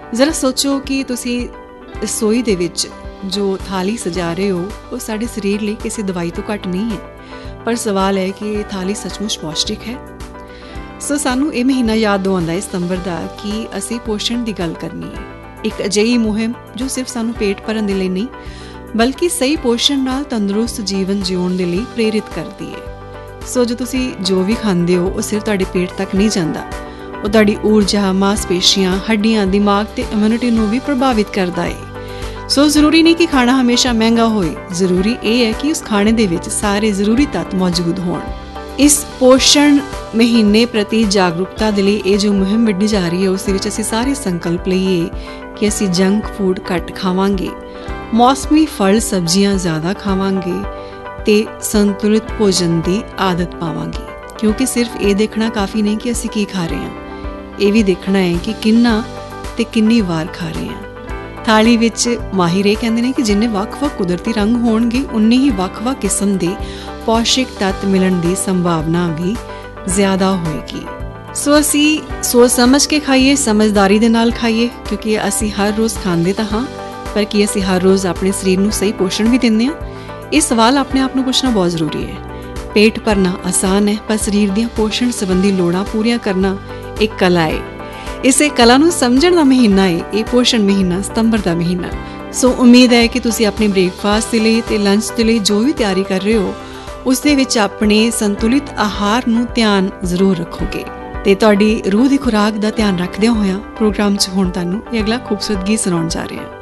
ਜ਼ਰਾ ਸੋਚੋ ਕਿ ਤੁਸੀਂ ਰਸੋਈ ਦੇ ਵਿੱਚ ਜੋ ਥਾਲੀ ਸਜਾ ਰਹੇ ਹੋ ਉਹ ਸਾਡੇ ਸਰੀਰ ਲਈ ਕਿਸੇ ਦਵਾਈ ਤੋਂ ਘੱਟ ਨਹੀਂ ਹੈ, ਪਰ ਸਵਾਲ ਹੈ ਕਿ ਇਹ ਥਾਲੀ ਸੱਚਮੁੱਚ ਪੌਸ਼ਟਿਕ ਹੈ। ਸੋ ਸਾਨੂੰ ਇਹ ਮਹੀਨਾ ਯਾਦ ਦਿਵਾਉਂਦਾ ਹੈ ਸਤੰਬਰ ਦਾ ਕਿ ਅਸੀਂ ਪੋਸ਼ਣ ਦੀ ਗੱਲ ਕਰਨੀ ਹੈ। ਇੱਕ ਅਜਿਹੀ ਮੁਹਿੰਮ ਜੋ ਸਿਰਫ ਸਾਨੂੰ ਪੇਟ ਭਰਨ ਦੇ ਲਈ ਨਹੀਂ ਬਲਕਿ ਸਹੀ ਪੋਸ਼ਣ ਨਾਲ ਤੰਦਰੁਸਤ ਜੀਵਨ ਜਿਉਣ ਦੇ ਲਈ ਪ੍ਰੇਰਿਤ ਕਰਦੀ ਹੈ। ਸੋ ਜੋ ਤੁਸੀਂ ਜੋ ਵੀ ਖਾਂਦੇ ਹੋ ਉਹ ਸਿਰਫ ਤੁਹਾਡੇ ਪੇਟ ਤੱਕ ਨਹੀਂ ਜਾਂਦਾ, ਉਹ ਤੁਹਾਡੀ ਊਰਜਾ, ਮਾਸਪੇਸ਼ੀਆਂ, ਹੱਡੀਆਂ, ਦਿਮਾਗ ਤੇ ਇਮਿਊਨਿਟੀ ਨੂੰ ਵੀ ਪ੍ਰਭਾਵਿਤ ਕਰਦਾ ਹੈ। ਸੋ ਜ਼ਰੂਰੀ ਨਹੀਂ ਕਿ ਖਾਣਾ ਹਮੇਸ਼ਾ ਮਹਿੰਗਾ ਹੋਏ, ਜ਼ਰੂਰੀ ਇਹ ਹੈ ਕਿ ਉਸ ਖਾਣੇ ਦੇ ਵਿੱਚ ਸਾਰੇ ਜ਼ਰੂਰੀ ਤੱਤ ਮੌਜੂਦ ਹੋਣ। ਇਸ ਪੋਸ਼ਣ ਮਹੀਨੇ ਪ੍ਰਤੀ ਜਾਗਰੂਕਤਾ ਦੇ ਲਈ ਇਹ ਜੋ ਮੁਹਿੰਮ ਵਿੱਢੀ ਜਾ ਰਹੀ ਹੈ ਉਸ ਦੇ ਵਿੱਚ ਅਸੀਂ ਸਾਰੇ ਸੰਕਲਪ ਲਈਏ ਕਿ ਅਸੀਂ ਜੰਕ ਫੂਡ ਘੱਟ ਖਾਵਾਂਗੇ, ਮੌਸਮੀ ਫਲ ਸਬਜ਼ੀਆਂ ਜ਼ਿਆਦਾ ਖਾਵਾਂਗੇ ਤੇ ਸੰਤੁਲਿਤ ਭੋਜਨ ਦੀ ਆਦਤ ਪਾਵਾਂਗੇ। ਕਿਉਂਕਿ ਸਿਰਫ ਇਹ ਦੇਖਣਾ ਕਾਫੀ ਨਹੀਂ ਕਿ ਅਸੀਂ ਕੀ ਖਾ ਰਹੇ ਹਾਂ, ਇਹ ਵੀ ਦੇਖਣਾ ਹੈ ਕਿ ਕਿੰਨਾ ਤੇ ਕਿੰਨੀ ਵਾਰ ਖਾ ਰਹੇ ਹਾਂ। ਥਾਲੀ ਵਿੱਚ ਮਾਹਿਰ ਇਹ ਕਹਿੰਦੇ ਨੇ ਕਿ ਜਿੰਨੇ ਵੱਖ-ਵੱਖ ਕੁਦਰਤੀ ਰੰਗ ਹੋਣਗੇ ਉਨੀ ਹੀ ਵੱਖ-ਵੱਖ ਕਿਸਮ ਦੇ ਪੌਸ਼ਟਿਕ ਤੱਤ ਮਿਲਣ ਦੀ ਸੰਭਾਵਨਾ ਵੀ ਜ਼ਿਆਦਾ ਹੋਏਗੀ। ਸੋ ਅਸੀਂ ਸੋਚ ਸਮਝ ਕੇ ਖਾਈਏ, ਸਮਝਦਾਰੀ ਦੇ ਨਾਲ ਖਾਈਏ, ਕਿਉਂਕਿ ਅਸੀਂ ਹਰ ਰੋਜ਼ ਖਾਂਦੇ ਤਾਂ ਹਾਂ, ਪਰ ਕੀ ਅਸੀਂ ਹਰ ਰੋਜ਼ ਆਪਣੇ ਸਰੀਰ ਨੂੰ ਸਹੀ ਪੋਸ਼ਣ ਵੀ ਦਿੰਦੇ ਹਾਂ? ਇਹ ਸਵਾਲ ਆਪਣੇ ਆਪ ਨੂੰ ਪੁੱਛਣਾ ਬਹੁਤ ਜ਼ਰੂਰੀ ਹੈ। ਪੇਟ ਭਰਨਾ ਆਸਾਨ ਹੈ, ਪਰ ਸਰੀਰ ਦੀਆਂ ਪੋਸ਼ਣ ਸੰਬੰਧੀ ਲੋੜਾਂ ਪੂਰੀਆਂ ਕਰਨਾ ਇੱਕ ਕਲਾ ਹੈ। ਇਸੇ ਕਲਾ ਨੂੰ ਸਮਝਣ ਦਾ ਮਹੀਨਾ ਹੈ ਇਹ ਪੋਸ਼ਣ ਮਹੀਨਾ, ਸਤੰਬਰ ਦਾ ਮਹੀਨਾ। ਸੋ ਉਮੀਦ ਹੈ ਕਿ ਤੁਸੀਂ ਆਪਣੇ ਬ੍ਰੇਕਫਾਸਟ ਦੇ ਲਈ ਤੇ ਲੰਚ ਦੇ ਲਈ ਜੋ ਵੀ ਤਿਆਰੀ ਕਰ ਰਹੇ ਹੋ ਉਸ ਦੇ ਵਿੱਚ ਆਪਣੇ ਸੰਤੁਲਿਤ ਆਹਾਰ ਨੂੰ ਧਿਆਨ ਜ਼ਰੂਰ ਰੱਖੋਗੇ ਤੇ ਤੁਹਾਡੀ ਰੂਹ ਦੀ ਖੁਰਾਕ ਦਾ ਧਿਆਨ ਰੱਖਦਿਆਂ ਹੋਇਆਂ ਪ੍ਰੋਗਰਾਮ 'ਚ ਹੁਣ ਤੁਹਾਨੂੰ ਇਹ ਅਗਲਾ ਖੂਬਸੂਰਤ ਗੀਤ ਸੁਣਾਉਣ ਜਾ ਰਹੇ ਹਾਂ।